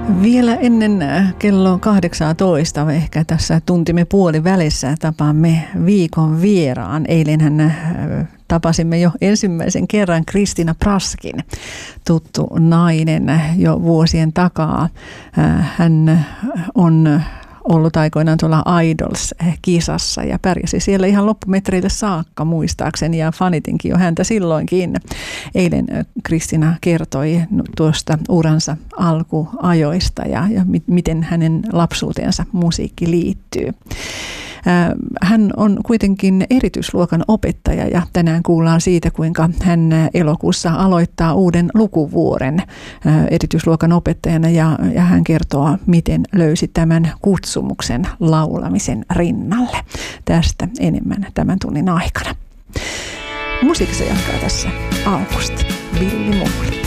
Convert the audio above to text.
Vielä ennen kello 18, ehkä tässä tuntimme puolivälissä, tapaamme viikon vieraan. Eilenhän tapasimme jo ensimmäisen kerran Christina Praskin, tuttu nainen jo vuosien takaa. Hän on ollut aikoinaan tuolla Idols-kisassa ja pärjäsi siellä ihan loppumetreille saakka muistaakseni ja fanitinkin jo häntä silloinkin. Eilen Christina kertoi tuosta uransa alkuajoista ja miten hänen lapsuutensa musiikki liittyy. Hän on kuitenkin erityisluokan opettaja ja tänään kuullaan siitä, kuinka hän elokuussa aloittaa uuden lukuvuoden erityisluokan opettajana ja hän kertoo, miten löysi tämän kutsumuksen laulamisen rinnalle. Tästä enemmän tämän tunnin aikana. Musiikissa jatkaa tässä August, Villi Muuli.